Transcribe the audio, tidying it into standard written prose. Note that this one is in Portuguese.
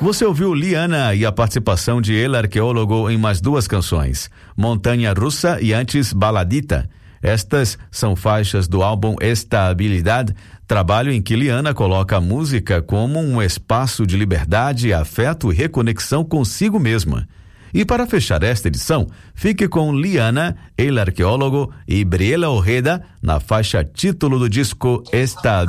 Você ouviu Liana e a participação de El Arqueólogo em mais duas canções, Montanha Russa e antes Baladita. Estas são faixas do álbum Estabilidade, trabalho em que Liana coloca a música como um espaço de liberdade, afeto e reconexão consigo mesma. E para fechar esta edição, fique com Liana, El Arqueólogo e Briela Ojeda na faixa título do disco Estabilidade.